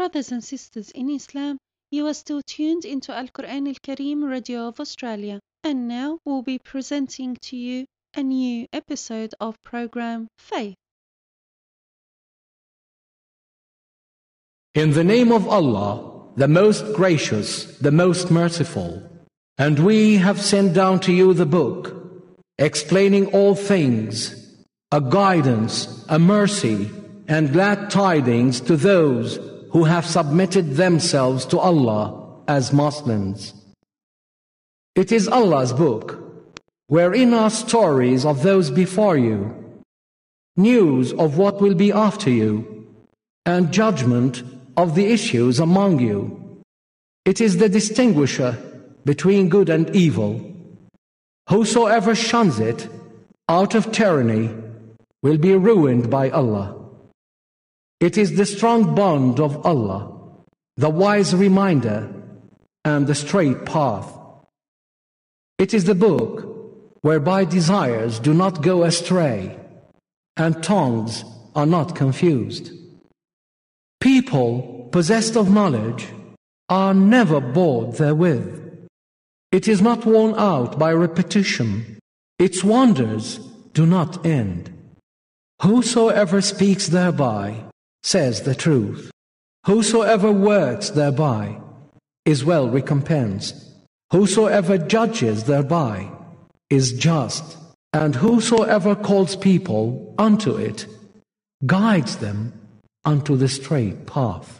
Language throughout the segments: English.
brothers and sisters in Islam, you are still tuned into Al-Quran Al-Kareem Radio of Australia. And now we'll be presenting to you a new episode of program Faith. In the name of Allah, the most gracious, the most merciful. And we have sent down to you the book, explaining all things, a guidance, a mercy, and glad tidings to those who have submitted themselves to Allah as Muslims. It is Allah's book, wherein are stories of those before you, news of what will be after you, and judgment of the issues among you. It is the distinguisher between good and evil. Whosoever shuns it out of tyranny will be ruined by Allah. It is the strong bond of Allah, the wise reminder, and the straight path. It is the book whereby desires do not go astray, and tongues are not confused. People possessed of knowledge are never bored therewith. It is not worn out by repetition. Its wonders do not end. Whosoever speaks thereby says the truth. Whosoever works thereby is well recompensed. Whosoever judges thereby is just. And whosoever calls people unto it guides them unto the straight path.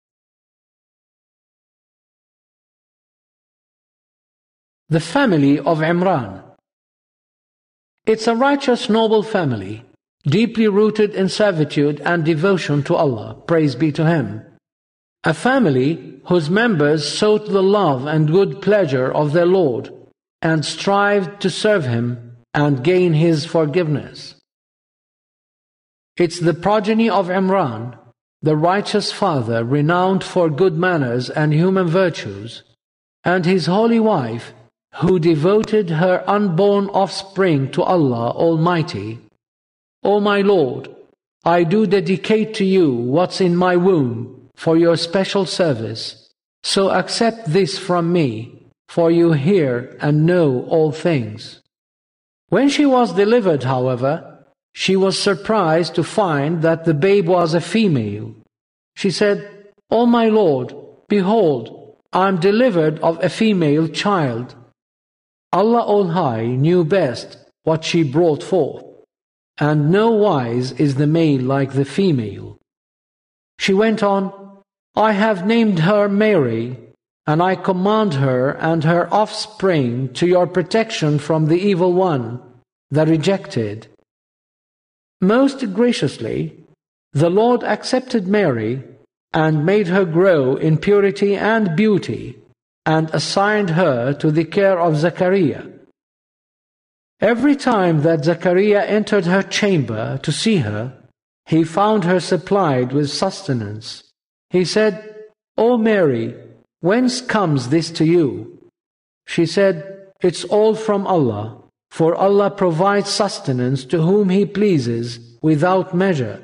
The family of Imran. It's a righteous, noble family, deeply rooted in servitude and devotion to Allah, praise be to Him. A family whose members sought the love and good pleasure of their Lord and strived to serve Him and gain His forgiveness. It's the progeny of Imran, the righteous father renowned for good manners and human virtues, and his holy wife, who devoted her unborn offspring to Allah Almighty. O my Lord, I do dedicate to you what's in my womb for your special service, so accept this from me, for you hear and know all things. When she was delivered, however, she was surprised to find that the babe was a female. She said, O my Lord, behold, I am delivered of a female child. Allah All-High knew best what she brought forth, and no wise is the male like the female. She went on, I have named her Mary, and I command her and her offspring to your protection from the evil one, the rejected. Most graciously, the Lord accepted Mary and made her grow in purity and beauty, and assigned her to the care of Zachariah. Every time that Zachariah entered her chamber to see her, he found her supplied with sustenance. He said, O Mary, whence comes this to you? She said, It's all from Allah, for Allah provides sustenance to whom He pleases without measure.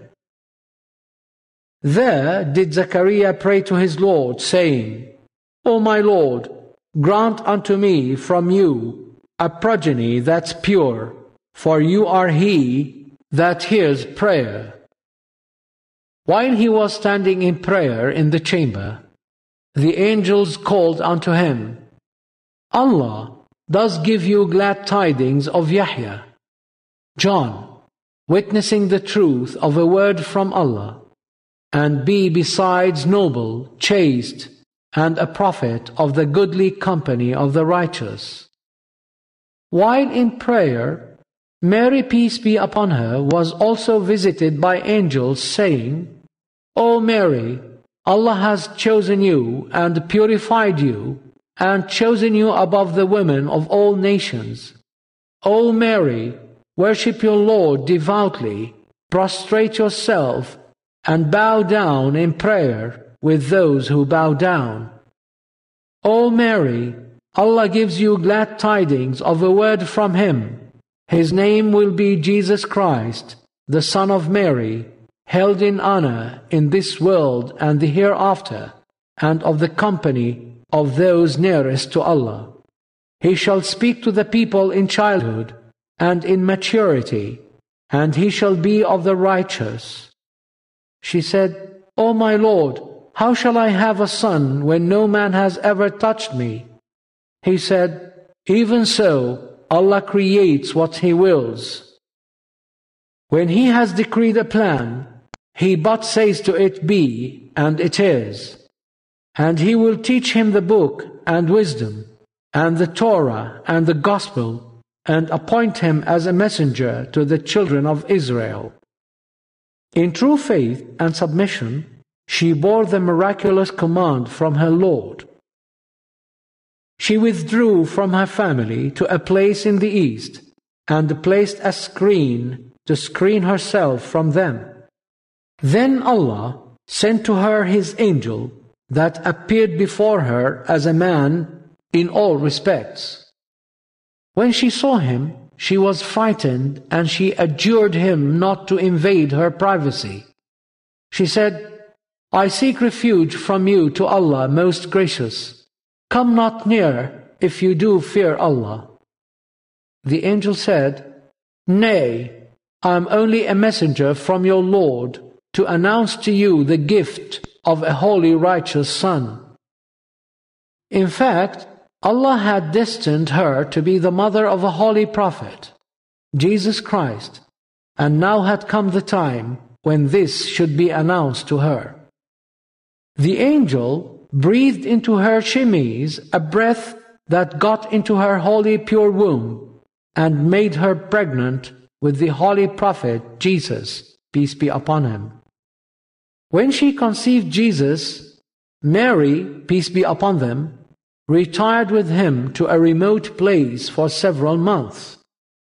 There did Zachariah pray to his Lord, saying, O my Lord, grant unto me from you a progeny that's pure, for you are He that hears prayer. While he was standing in prayer in the chamber, the angels called unto him, Allah does give you glad tidings of Yahya, John, witnessing the truth of a word from Allah, and be besides noble, chaste, and a prophet of the goodly company of the righteous. While in prayer, Mary, peace be upon her, was also visited by angels, saying, O Mary, Allah has chosen you and purified you, and chosen you above the women of all nations. O Mary, worship your Lord devoutly, prostrate yourself, and bow down in prayer with those who bow down. O Mary, Allah gives you glad tidings of a word from Him. His name will be Jesus Christ, the Son of Mary, held in honor in this world and the hereafter, and of the company of those nearest to Allah. He shall speak to the people in childhood and in maturity, and he shall be of the righteous. She said, O my Lord, how shall I have a son when no man has ever touched me? He said, even so, Allah creates what He wills. When He has decreed a plan, He but says to it, be, and it is. And He will teach him the book and wisdom, and the Torah and the Gospel, and appoint him as a messenger to the children of Israel. In true faith and submission, she bore the miraculous command from her Lord. She withdrew from her family to a place in the east, and placed a screen to screen herself from them. Then Allah sent to her His angel, that appeared before her as a man in all respects. When she saw him, she was frightened, and she adjured him not to invade her privacy. She said, I seek refuge from you to Allah most gracious. Come not near if you do fear Allah. The angel said, Nay, I am only a messenger from your Lord to announce to you the gift of a holy righteous son. In fact, Allah had destined her to be the mother of a holy prophet, Jesus Christ, and now had come the time when this should be announced to her. The angel breathed into her chemise a breath that got into her holy pure womb and made her pregnant with the holy prophet Jesus, peace be upon him. When she conceived Jesus, Mary, peace be upon them, retired with him to a remote place for several months.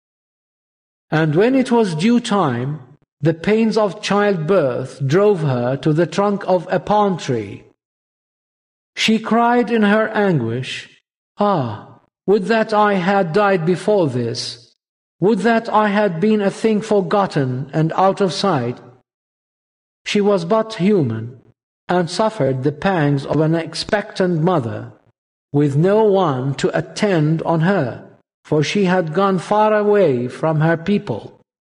And when it was due time, the pains of childbirth drove her to the trunk of a palm tree. She cried in her anguish, Ah, would that I had died before this! Would that I had been a thing forgotten and out of sight! She was but human, and suffered the pangs of an expectant mother, with no one to attend on her, for she had gone far away from her people.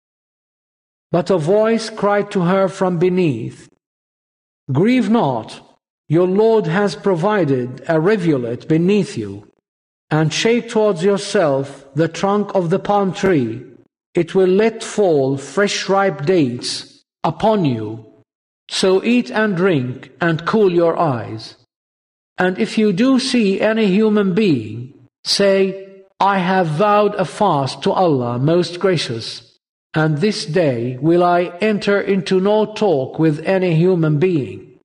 But a voice cried to her from beneath, Grieve not, your Lord has provided a rivulet beneath you, and shake towards yourself the trunk of the palm tree. It will let fall fresh ripe dates upon you, so eat and drink and cool your eyes. And if you do see any human being, say, I have vowed a fast to Allah most gracious, and this day will I enter into no talk with any human being.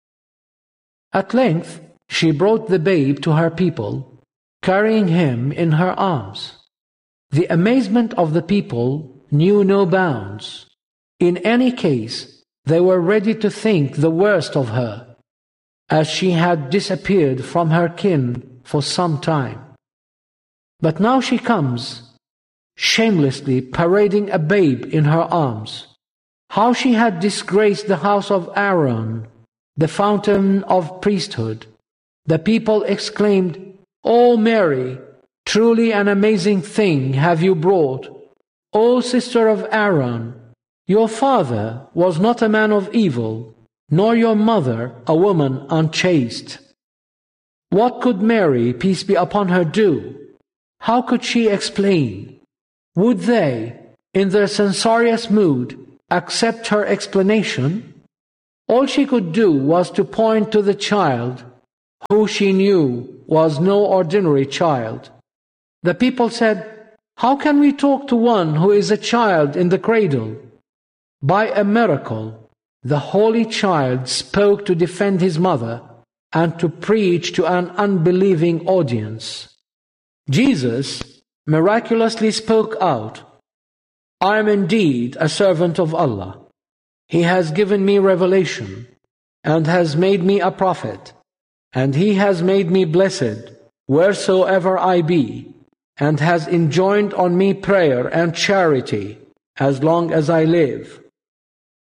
At length she brought the babe to her people, carrying him in her arms. The amazement of the people knew no bounds. In any case, they were ready to think the worst of her, as she had disappeared from her kin for some time. But now she comes, shamelessly parading a babe in her arms. How she had disgraced the house of Aaron, the fountain of priesthood. The people exclaimed, O Mary, truly an amazing thing have you brought. O sister of Aaron, your father was not a man of evil, nor your mother a woman unchaste. What could Mary, peace be upon her, do? How could she explain? Would they, in their censorious mood, accept her explanation? All she could do was to point to the child, who she knew was no ordinary child. The people said, How can we talk to one who is a child in the cradle? By a miracle, the holy child spoke to defend his mother and to preach to an unbelieving audience. Jesus miraculously spoke out, I am indeed a servant of Allah. He has given me revelation, and has made me a prophet, and He has made me blessed wheresoever I be, and has enjoined on me prayer and charity as long as I live.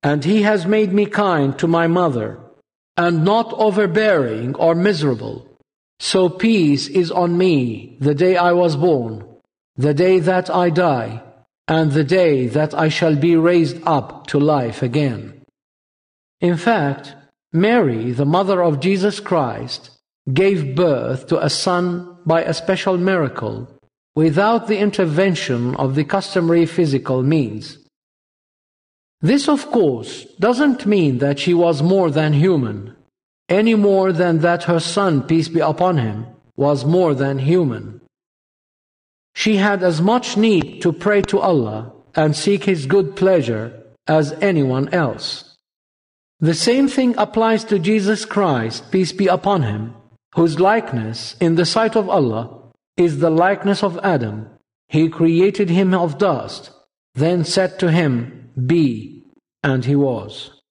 and He has made me kind to my mother, and not overbearing or miserable. So peace is on me the day I was born, the day that I die, and the day that I shall be raised up to life again. In fact, Mary, the mother of Jesus Christ, gave birth to a son by a special miracle, without the intervention of the customary physical means. This, of course, doesn't mean that she was more than human, any more than that her son, peace be upon him, was more than human. She had as much need to pray to Allah and seek His good pleasure as anyone else. The same thing applies to Jesus Christ, peace be upon him, whose likeness in the sight of Allah is the likeness of Adam. He created him of dust, then said to him, "Be," and he was.